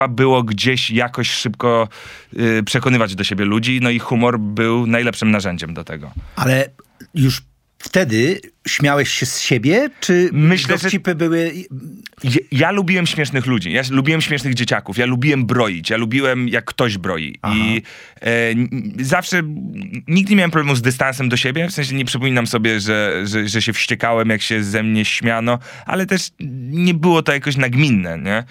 było gdzieś jakoś szybko przekonywać do siebie ludzi, no i humor był najlepszym narzędziem do tego. Ale już wtedy śmiałeś się z siebie, czy Myślę, dowcipy były... Ja lubiłem śmiesznych ludzi, ja lubiłem śmiesznych dzieciaków, ja lubiłem broić, ja lubiłem jak ktoś broi. Aha. I zawsze nigdy nie miałem problemu z dystansem do siebie, w sensie nie przypominam sobie, że się wściekałem, jak się ze mnie śmiano, ale też nie było to jakoś nagminne, nie?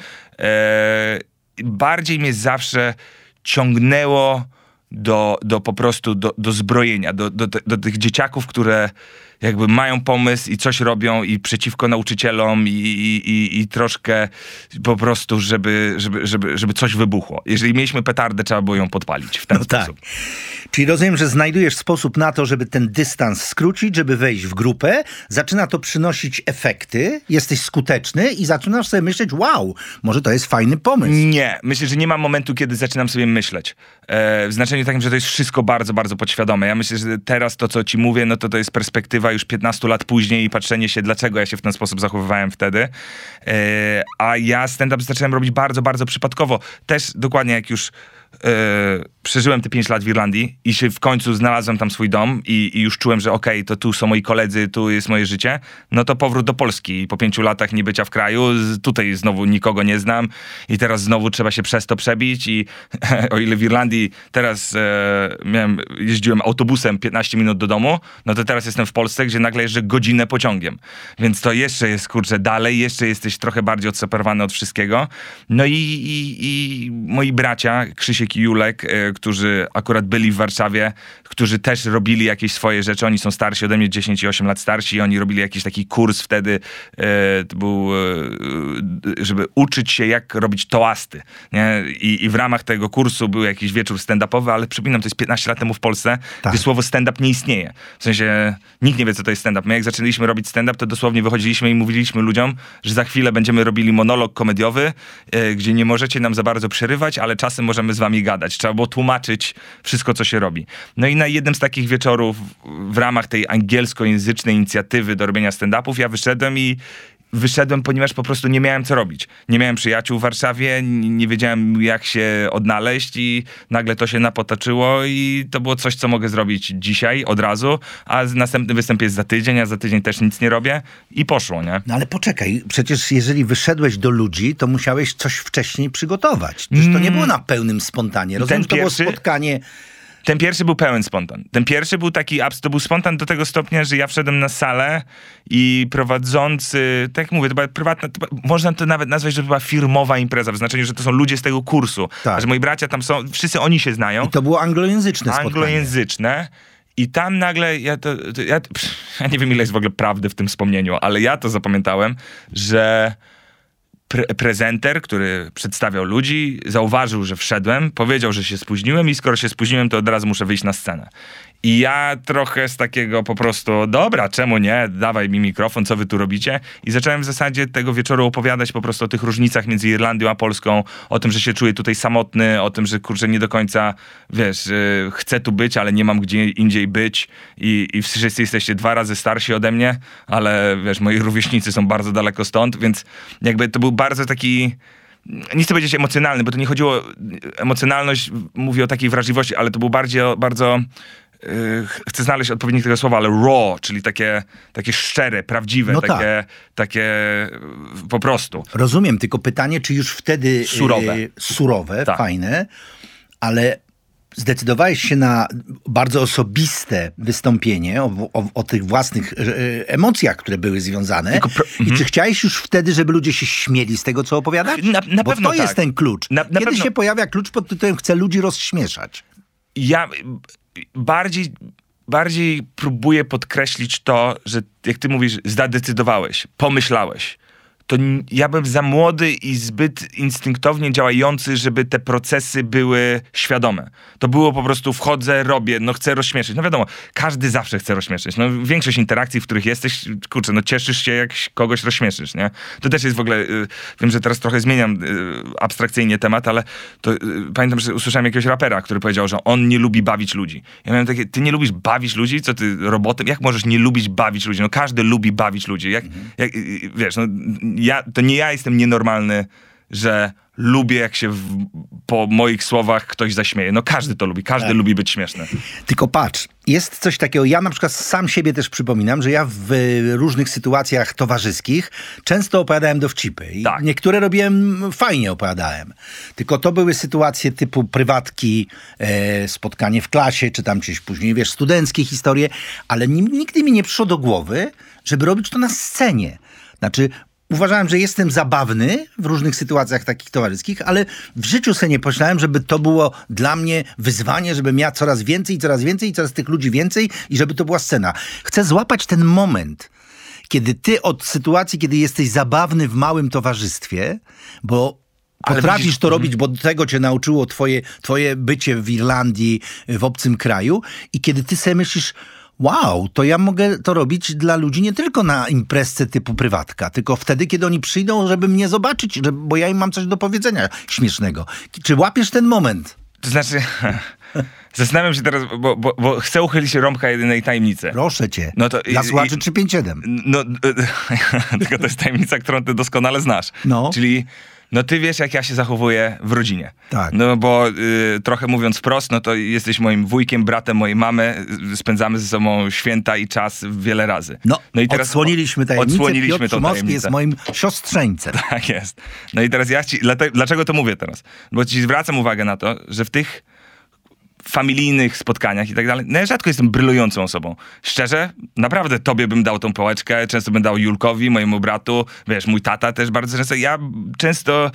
Bardziej mnie zawsze ciągnęło do po prostu do zbrojenia, do tych dzieciaków, które jakby mają pomysł i coś robią i przeciwko nauczycielom i troszkę po prostu, żeby coś wybuchło. Jeżeli mieliśmy petardę, trzeba było ją podpalić w ten sposób. Tak. Czyli rozumiem, że znajdujesz sposób na to, żeby ten dystans skrócić, żeby wejść w grupę, zaczyna to przynosić efekty, jesteś skuteczny i zaczynasz sobie myśleć, wow, może to jest fajny pomysł. Nie, myślę, że nie ma momentu, kiedy zaczynam sobie myśleć. W znaczeniu takim, że to jest wszystko bardzo, bardzo podświadome. Ja myślę, że teraz to, co ci mówię, no to jest perspektywa już 15 lat później i patrzenie się, dlaczego ja się w ten sposób zachowywałem wtedy. A ja stand-up zacząłem robić bardzo, bardzo przypadkowo. Też dokładnie jak już przeżyłem te 5 lat w Irlandii i się w końcu znalazłem tam swój dom i już czułem, że okej, to tu są moi koledzy, tu jest moje życie, no to powrót do Polski. Po 5 latach niebycia w kraju, tutaj znowu nikogo nie znam i teraz znowu trzeba się przez to przebić i o ile w Irlandii teraz jeździłem autobusem 15 minut do domu, no to teraz jestem w Polsce, gdzie nagle jeżdżę godzinę pociągiem. Więc to jeszcze jest, kurczę, dalej, jeszcze jesteś trochę bardziej odseparowany od wszystkiego. No i moi bracia, Krzysiek i Julek, którzy akurat byli w Warszawie, którzy też robili jakieś swoje rzeczy. Oni są starsi ode mnie, 10 i 8 lat starsi i oni robili jakiś taki kurs wtedy, to był, żeby uczyć się, jak robić toasty. Nie? I w ramach tego kursu był jakiś wieczór stand-upowy, ale przypominam, to jest 15 lat temu w Polsce, gdzie słowo stand-up nie istnieje. W sensie nikt nie wie, co to jest stand-up. My jak zaczęliśmy robić stand-up, to dosłownie wychodziliśmy i mówiliśmy ludziom, że za chwilę będziemy robili monolog komediowy, gdzie nie możecie nam za bardzo przerywać, ale czasem możemy z wami gadać. Trzeba było tłumaczyć wszystko, co się robi. No i na jednym z takich wieczorów w ramach tej angielskojęzycznej inicjatywy do robienia stand-upów ja wyszedłem, ponieważ po prostu nie miałem co robić. Nie miałem przyjaciół w Warszawie, nie wiedziałem, jak się odnaleźć i nagle to się napotoczyło i to było coś, co mogę zrobić dzisiaj, od razu, a następny występ jest za tydzień, a za tydzień też nic nie robię i poszło, nie? No ale poczekaj, przecież jeżeli wyszedłeś do ludzi, to musiałeś coś wcześniej przygotować. Przecież to nie było na pełnym spontanie. Rozumiem, że to było spotkanie... Ten pierwszy był pełen spontan. Ten pierwszy był taki, to był spontan do tego stopnia, że ja wszedłem na salę i prowadzący, tak jak mówię, to była prywatna, można to nawet nazwać, że to była firmowa impreza, w znaczeniu, że to są ludzie z tego kursu. Tak. Że moi bracia tam są, wszyscy oni się znają. I to było anglojęzyczne spotkanie. Anglojęzyczne. I tam nagle, ja nie wiem, ile jest w ogóle prawdy w tym wspomnieniu, ale ja to zapamiętałem, że prezenter, który przedstawiał ludzi, zauważył, że wszedłem, powiedział, że się spóźniłem i skoro się spóźniłem, to od razu muszę wyjść na scenę. I ja trochę z takiego po prostu, dobra, czemu nie, dawaj mi mikrofon, co wy tu robicie? I zacząłem w zasadzie tego wieczoru opowiadać po prostu o tych różnicach między Irlandią a Polską, o tym, że się czuję tutaj samotny, o tym, że kurczę nie do końca, wiesz, chcę tu być, ale nie mam gdzie indziej być i wszyscy jesteście 2 razy starsi ode mnie, ale wiesz, moi rówieśnicy są bardzo daleko stąd, więc jakby to był bardzo taki... Nie chcę powiedzieć emocjonalny, bo to nie chodziło... Emocjonalność mówi o takiej wrażliwości, ale to był bardzo chcę znaleźć odpowiednik tego słowa, ale raw, czyli takie szczere, prawdziwe, no takie po prostu. Rozumiem, tylko pytanie, czy już wtedy... Surowe, tak. Fajne, ale zdecydowałeś się na bardzo osobiste wystąpienie o tych własnych emocjach, które były związane. I czy chciałeś już wtedy, żeby ludzie się śmieli z tego, co opowiadasz? Na Bo pewno to jest ten klucz. Kiedy się pojawia klucz pod tytułem chcę ludzi rozśmieszać? Ja bardziej próbuję podkreślić to, że jak ty mówisz, zadecydowałeś, pomyślałeś, to ja byłem za młody i zbyt instynktownie działający, żeby te procesy były świadome. To było po prostu wchodzę, robię, chcę rozśmieszyć. No wiadomo, każdy zawsze chce rozśmieszyć. Większość interakcji, w których jesteś, kurczę, cieszysz się, jak kogoś rozśmieszysz, nie? To też jest w ogóle, wiem, że teraz trochę zmieniam abstrakcyjnie temat, ale to pamiętam, że usłyszałem jakiegoś rapera, który powiedział, że on nie lubi bawić ludzi. Ja miałem takie, ty nie lubisz bawić ludzi? Co ty, robotem? Jak możesz nie lubić bawić ludzi? Każdy lubi bawić ludzi. Wiesz, to nie ja jestem nienormalny, że lubię, jak się po moich słowach ktoś zaśmieje. No każdy to lubi, każdy lubi być śmieszny. Tylko patrz, jest coś takiego, ja na przykład sam siebie też przypominam, że ja w różnych sytuacjach towarzyskich często opowiadałem dowcipy. I niektóre robiłem, fajnie opowiadałem. Tylko to były sytuacje typu prywatki, spotkanie w klasie, czy tam gdzieś później, wiesz, studenckie historie, ale nigdy mi nie przyszło do głowy, żeby robić to na scenie. Znaczy, uważałem, że jestem zabawny w różnych sytuacjach takich towarzyskich, ale w życiu sobie nie pomyślałem, żeby to było dla mnie wyzwanie, żebym ja coraz więcej i coraz tych ludzi więcej i żeby to była scena. Chcę złapać ten moment, kiedy ty od sytuacji, kiedy jesteś zabawny w małym towarzystwie, bo potrafisz to robić, bo tego cię nauczyło twoje bycie w Irlandii, w obcym kraju i kiedy ty sobie myślisz, wow, to ja mogę to robić dla ludzi nie tylko na imprezce typu prywatka, tylko wtedy, kiedy oni przyjdą, żeby mnie zobaczyć, bo ja im mam coś do powiedzenia śmiesznego. Czy łapiesz ten moment? To znaczy, zastanawiam się teraz, bo chcę uchylić rąbka jedynej tajemnicy. Proszę cię, no to dla słuchaczy 357. No, tylko to jest tajemnica, którą ty doskonale znasz. No. Czyli... No ty wiesz, jak ja się zachowuję w rodzinie. Tak. No bo trochę mówiąc wprost, no to jesteś moim wujkiem, bratem mojej mamy, spędzamy ze sobą święta i czas wiele razy. No i teraz odsłoniliśmy tajemnicę. Piotr Szumowski jest moim siostrzeńcem. Tak jest. No i teraz dlaczego to mówię teraz? Bo ci zwracam uwagę na to, że w tych familijnych spotkaniach i tak dalej, no ja rzadko jestem brylującą osobą. Szczerze, naprawdę tobie bym dał tą pałeczkę, często bym dał Julkowi, mojemu bratu, wiesz, mój tata też bardzo często. Ja często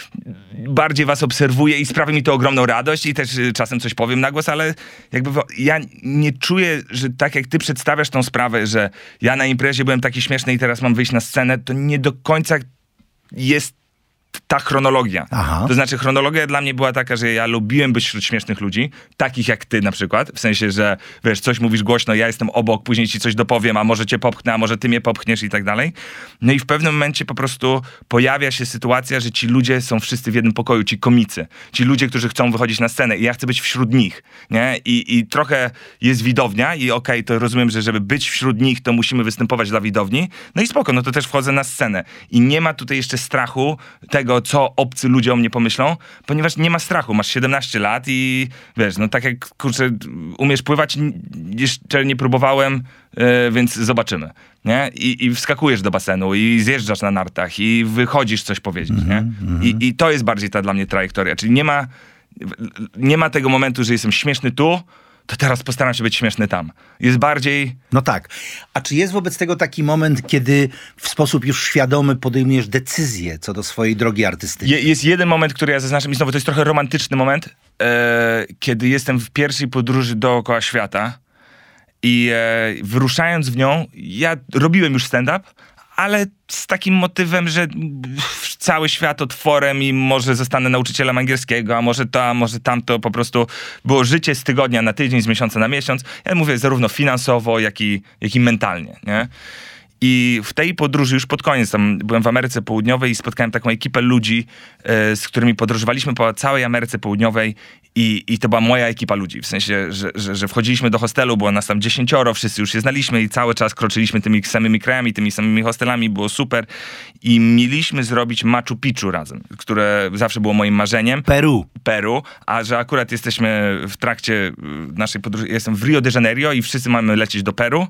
bardziej was obserwuję i sprawia mi to ogromną radość i też czasem coś powiem na głos, ale jakby ja nie czuję, że tak jak ty przedstawiasz tą sprawę, że ja na imprezie byłem taki śmieszny i teraz mam wyjść na scenę, to nie do końca jest ta chronologia. Aha. To znaczy chronologia dla mnie była taka, że ja lubiłem być wśród śmiesznych ludzi, takich jak ty na przykład, w sensie, że wiesz, coś mówisz głośno, ja jestem obok, później ci coś dopowiem, a może cię popchnę, a może ty mnie popchniesz i tak dalej. No i w pewnym momencie po prostu pojawia się sytuacja, że ci ludzie są wszyscy w jednym pokoju, ci komicy, ci ludzie, którzy chcą wychodzić na scenę i ja chcę być wśród nich, nie? I trochę jest widownia i okej, to rozumiem, że żeby być wśród nich, to musimy występować dla widowni. No i spoko, no to też wchodzę na scenę. I nie ma tutaj jeszcze strachu tego, co obcy ludzie o mnie pomyślą, ponieważ nie ma strachu. Masz 17 lat i wiesz, no tak jak, kurczę, umiesz pływać, jeszcze nie próbowałem, więc zobaczymy, nie? I wskakujesz do basenu i zjeżdżasz na nartach i wychodzisz coś powiedzieć, nie? I to jest bardziej ta dla mnie trajektoria, czyli nie ma tego momentu, że jestem śmieszny tu, to teraz postaram się być śmieszny tam. Jest bardziej... No tak. A czy jest wobec tego taki moment, kiedy w sposób już świadomy podejmujesz decyzję co do swojej drogi artystycznej? Jest jeden moment, który ja zaznaczam i znowu to jest trochę romantyczny moment, kiedy jestem w pierwszej podróży dookoła świata i wyruszając w nią, ja robiłem już stand-up, ale z takim motywem, że cały świat otworem i może zostanę nauczycielem angielskiego, a może to, a może tamto, po prostu było życie z tygodnia na tydzień, z miesiąca na miesiąc. Ja mówię zarówno finansowo, jak i mentalnie, nie? I w tej podróży już pod koniec, tam byłem w Ameryce Południowej i spotkałem taką ekipę ludzi, z którymi podróżowaliśmy po całej Ameryce Południowej i to była moja ekipa ludzi. W sensie, że wchodziliśmy do hostelu, było nas tam 10, wszyscy już się znaliśmy i cały czas kroczyliśmy tymi samymi krajami, tymi samymi hostelami, było super. I mieliśmy zrobić Machu Picchu razem, które zawsze było moim marzeniem. Peru, a że akurat jesteśmy w trakcie naszej podróży, jestem w Rio de Janeiro i wszyscy mamy lecieć do Peru.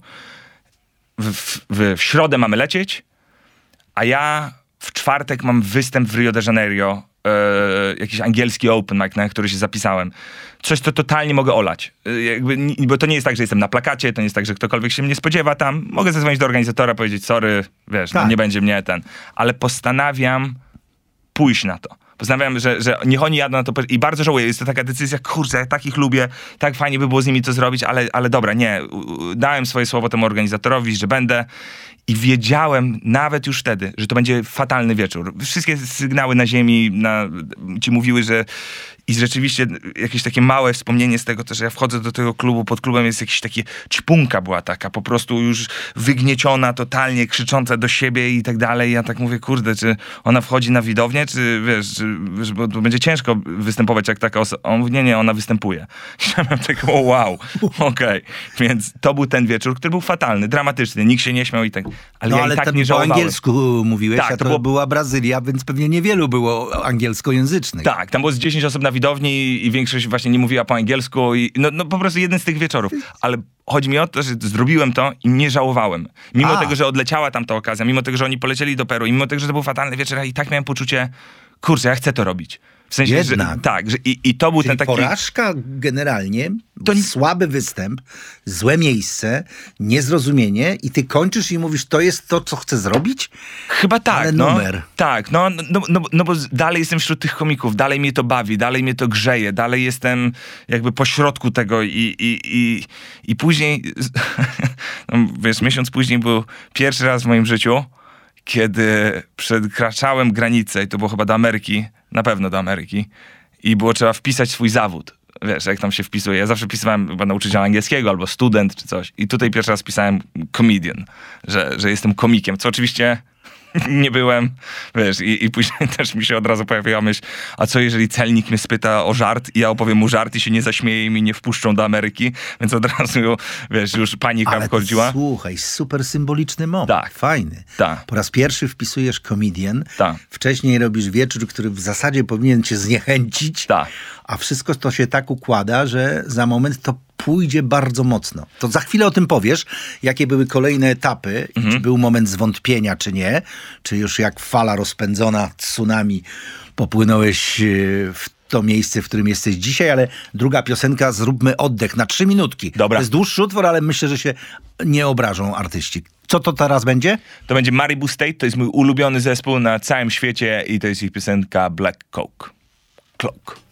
W środę mamy lecieć, a ja w czwartek mam występ w Rio de Janeiro, jakiś angielski open mic, na który się zapisałem. Coś, to totalnie mogę olać. Bo to nie jest tak, że jestem na plakacie, to nie jest tak, że ktokolwiek się mnie spodziewa tam. Mogę zadzwonić do organizatora, powiedzieć sorry, wiesz, tak. No nie będzie mnie ale postanawiam pójść na to. Postanawiam, że niech oni jadą na to i bardzo żałuję. Jest to taka decyzja, kurczę, ja takich lubię, tak fajnie by było z nimi to zrobić, ale dobra, nie. Dałem swoje słowo temu organizatorowi, że będę i wiedziałem nawet już wtedy, że to będzie fatalny wieczór. Wszystkie sygnały na ziemi ci mówiły, że i rzeczywiście jakieś takie małe wspomnienie z tego, że ja wchodzę do tego klubu, pod klubem jest jakieś takie ćpunka była taka, po prostu już wygnieciona totalnie, krzycząca do siebie i tak dalej. Ja tak mówię, kurde, czy ona wchodzi na widownię, czy wiesz, bo to będzie ciężko występować jak taka osoba. On mówi, nie, ona występuje. I ja miałem taką, wow, okej. Więc to był ten wieczór, który był fatalny, dramatyczny, nikt się nie śmiał i tak. ale ja i tak nie żałowałem. Po angielsku mówiłeś, tak, a to była Brazylia, więc pewnie niewielu było angielskojęzycznych. Tak, tam było z 10 osób na widowni i większość właśnie nie mówiła po angielsku. I no po prostu jeden z tych wieczorów. Ale chodzi mi o to, że zrobiłem to i nie żałowałem. Mimo tego, że odleciała tam ta okazja, mimo tego, że oni polecieli do Peru, i mimo tego, że to był fatalny wieczór, ja i tak miałem poczucie, kurczę, ja chcę to robić. W sensie, że tak, że i to był czyli ten taki... porażka generalnie, słaby występ, złe miejsce, niezrozumienie i ty kończysz i mówisz, to jest to, co chcę zrobić? Chyba tak, ale numer. Tak, no bo dalej jestem wśród tych komików, dalej mnie to bawi, dalej mnie to grzeje, dalej jestem jakby pośrodku tego i później, no, wiesz, miesiąc później był pierwszy raz w moim życiu, kiedy przekraczałem granicę i to było chyba do Ameryki, na pewno do Ameryki, i było trzeba wpisać swój zawód. Wiesz, jak tam się wpisuje. Ja zawsze pisałem chyba nauczyciel angielskiego albo student czy coś. I tutaj pierwszy raz pisałem comedian, że jestem komikiem, co oczywiście nie byłem, wiesz, i później też mi się od razu pojawiła myśl, a co jeżeli celnik mnie spyta o żart i ja opowiem mu żart i się nie zaśmieje i mnie nie wpuszczą do Ameryki, więc od razu, wiesz, już panika wchodziła. Słuchaj, super symboliczny moment, tak. Fajny. Tak. Po raz pierwszy wpisujesz comedian, tak. Wcześniej robisz wieczór, który w zasadzie powinien cię zniechęcić, tak. A wszystko to się tak układa, że za moment to pójdzie bardzo mocno. To za chwilę o tym powiesz, jakie były kolejne etapy, czy był moment zwątpienia, czy nie, czy już jak fala rozpędzona tsunami popłynąłeś w to miejsce, w którym jesteś dzisiaj, ale druga piosenka, zróbmy oddech na 3 minutki. Dobra. To jest dłuższy utwór, ale myślę, że się nie obrażą artyści. Co to teraz będzie? To będzie Maribu State, to jest mój ulubiony zespół na całym świecie i to jest ich piosenka Black Cloak.